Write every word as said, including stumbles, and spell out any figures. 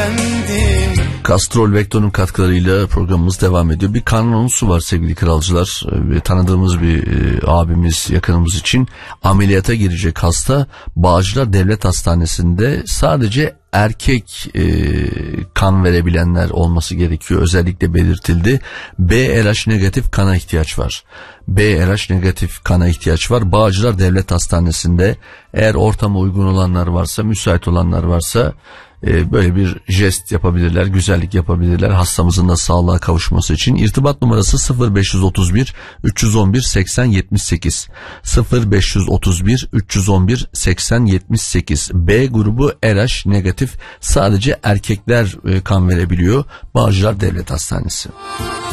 efendim. Kastrol Vektor'un katkılarıyla programımız devam ediyor. Bir kan anonsu var sevgili kralcılar. E, tanıdığımız bir e, abimiz, yakınımız için ameliyata girecek hasta. Bağcılar Devlet Hastanesi'nde sadece erkek e, kan verebilenler olması gerekiyor. Özellikle belirtildi. B R H negatif kana ihtiyaç var. B R H negatif kana ihtiyaç var. Bağcılar Devlet Hastanesi'nde eğer ortama uygun olanlar varsa, müsait olanlar varsa e, böyle bir jest yapabilirler, güzellik yapabilirler. Hastamızın da sağlığa kavuşması için. İrtibat numarası sıfır beş otuz bir üç yüz on bir seksen yetmiş sekiz sıfır beş otuz bir üç yüz on bir seksen yetmiş sekiz. B grubu R H negatif, sadece erkekler e, kan verebiliyor. Bağcılar Devlet Hastanesi.